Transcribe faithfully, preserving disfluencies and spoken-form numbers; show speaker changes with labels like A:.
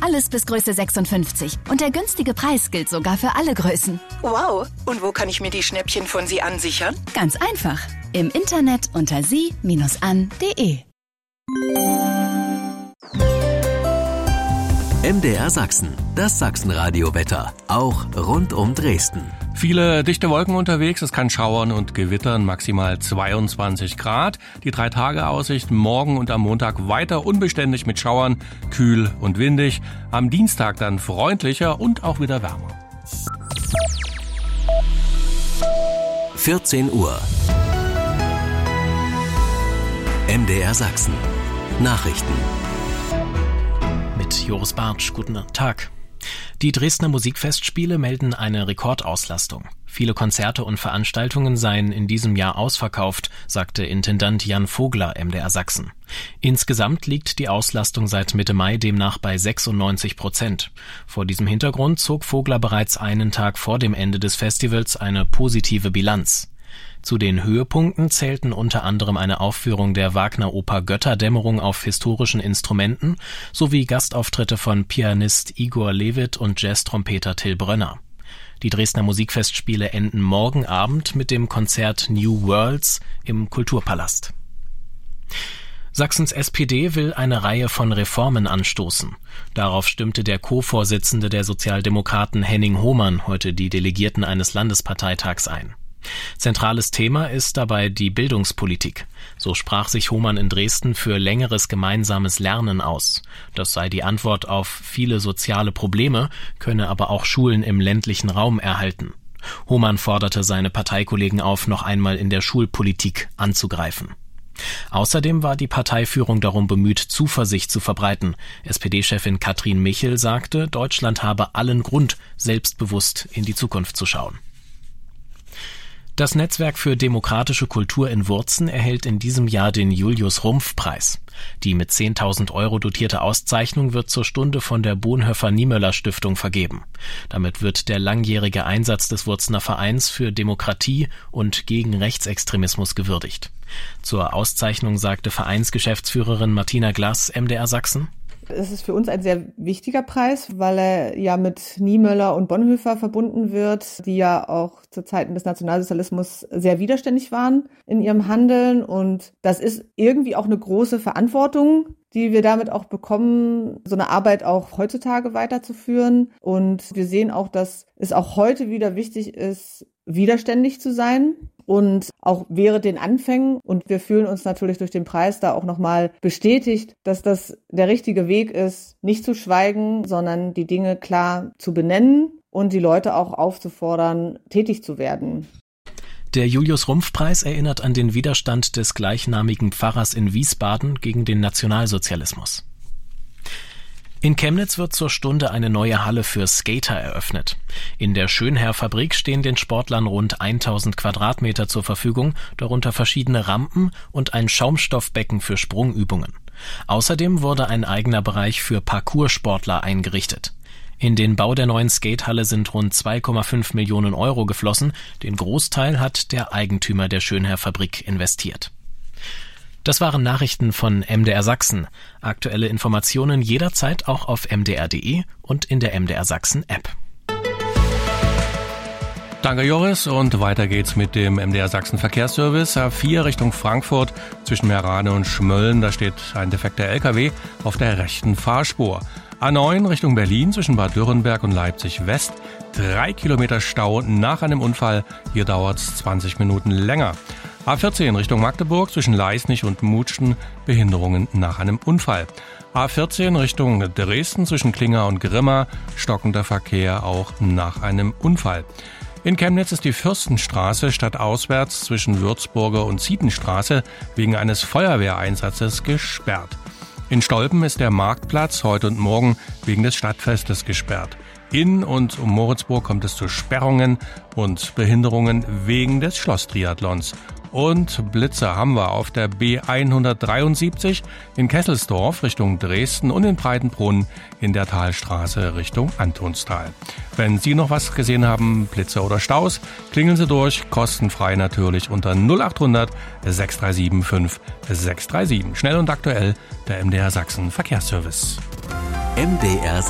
A: Alles bis Größe sechsundfünfzig. Und der günstige Preis gilt sogar für alle Größen.
B: Wow. Und wo kann ich mir die Schnäppchen von Sie ansichern?
A: Ganz einfach. Im Internet unter sie Bindestrich an punkt de.
C: M D R Sachsen, das Sachsenradio-Wetter, auch rund um Dresden.
D: Viele dichte Wolken unterwegs, es kann schauern und gewittern, maximal zweiundzwanzig Grad. Die Drei-Tage-Aussicht morgen und am Montag weiter unbeständig mit Schauern, kühl und windig. Am Dienstag dann freundlicher und auch wieder wärmer.
C: vierzehn Uhr. M D R Sachsen. Nachrichten.
E: Mit Joris Bartsch, guten Tag. Die Dresdner Musikfestspiele melden eine Rekordauslastung. Viele Konzerte und Veranstaltungen seien in diesem Jahr ausverkauft, sagte Intendant Jan Vogler M D R Sachsen. Insgesamt liegt die Auslastung seit Mitte Mai demnach bei sechsundneunzig Prozent. Vor diesem Hintergrund zog Vogler bereits einen Tag vor dem Ende des Festivals eine positive Bilanz. Zu den Höhepunkten zählten unter anderem eine Aufführung der Wagner-Oper Götterdämmerung auf historischen Instrumenten sowie Gastauftritte von Pianist Igor Levit und Jazztrompeter Till Brönner. Die Dresdner Musikfestspiele enden morgen Abend mit dem Konzert New Worlds im Kulturpalast. Sachsens S P D will eine Reihe von Reformen anstoßen. Darauf stimmte der Co-Vorsitzende der Sozialdemokraten Henning Hohmann heute die Delegierten eines Landesparteitags ein. Zentrales Thema ist dabei die Bildungspolitik. So sprach sich Hohmann in Dresden für längeres gemeinsames Lernen aus. Das sei die Antwort auf viele soziale Probleme, könne aber auch Schulen im ländlichen Raum erhalten. Hohmann forderte seine Parteikollegen auf, noch einmal in der Schulpolitik anzugreifen. Außerdem war die Parteiführung darum bemüht, Zuversicht zu verbreiten. S P D-Chefin Katrin Michel sagte, Deutschland habe allen Grund, selbstbewusst in die Zukunft zu schauen. Das Netzwerk für demokratische Kultur in Wurzen erhält in diesem Jahr den Julius-Rumpf-Preis. Die mit zehntausend Euro dotierte Auszeichnung wird zur Stunde von der Bonhoeffer-Niemöller-Stiftung vergeben. Damit wird der langjährige Einsatz des Wurzener Vereins für Demokratie und gegen Rechtsextremismus gewürdigt. Zur Auszeichnung sagte Vereinsgeschäftsführerin Martina Glass, M D R Sachsen:
F: Es ist für uns ein sehr wichtiger Preis, weil er ja mit Niemöller und Bonhoeffer verbunden wird, die ja auch zu Zeiten des Nationalsozialismus sehr widerständig waren in ihrem Handeln. Und das ist irgendwie auch eine große Verantwortung, die wir damit auch bekommen, so eine Arbeit auch heutzutage weiterzuführen. Und wir sehen auch, dass es auch heute wieder wichtig ist, widerständig zu sein. Und auch während den Anfängen. Und wir fühlen uns natürlich durch den Preis da auch nochmal bestätigt, dass das der richtige Weg ist, nicht zu schweigen, sondern die Dinge klar zu benennen und die Leute auch aufzufordern, tätig zu werden.
E: Der Julius-Rumpf-Preis erinnert an den Widerstand des gleichnamigen Pfarrers in Wiesbaden gegen den Nationalsozialismus. In Chemnitz wird zur Stunde eine neue Halle für Skater eröffnet. In der Schönherr-Fabrik stehen den Sportlern rund tausend Quadratmeter zur Verfügung, darunter verschiedene Rampen und ein Schaumstoffbecken für Sprungübungen. Außerdem wurde ein eigener Bereich für Parkoursportler eingerichtet. In den Bau der neuen Skatehalle sind rund zwei Komma fünf Millionen Euro geflossen. Den Großteil hat der Eigentümer der Schönherr-Fabrik investiert. Das waren Nachrichten von M D R Sachsen. Aktuelle Informationen jederzeit auch auf m d r punkt d e und in der M D R Sachsen App.
D: Danke, Joris. Und weiter geht's mit dem M D R Sachsen Verkehrsservice. A vier Richtung Frankfurt zwischen Meerrade und Schmölln. Da steht ein defekter L K W auf der rechten Fahrspur. A neun Richtung Berlin zwischen Bad Dürrenberg und Leipzig West. Drei Kilometer Stau nach einem Unfall. Hier dauert's zwanzig Minuten länger. A vierzehn Richtung Magdeburg zwischen Leisnig und Mutschen, Behinderungen nach einem Unfall. A vierzehn Richtung Dresden zwischen Klinger und Grimma, stockender Verkehr auch nach einem Unfall. In Chemnitz ist die Fürstenstraße stadtauswärts zwischen Würzburger und Zietenstraße wegen eines Feuerwehreinsatzes gesperrt. In Stolpen ist der Marktplatz heute und morgen wegen des Stadtfestes gesperrt. In und um Moritzburg kommt es zu Sperrungen und Behinderungen wegen des Schlosstriathlons. Und Blitzer haben wir auf der B hundertdreiundsiebzig in Kesselsdorf Richtung Dresden und in Breitenbrunn in der Talstraße Richtung Antonstal. Wenn Sie noch was gesehen haben, Blitzer oder Staus, klingeln Sie durch, kostenfrei natürlich unter null acht hundert sechs drei sieben fünf sechs drei sieben. Schnell und aktuell, der M D R Sachsen Verkehrsservice.
C: M D R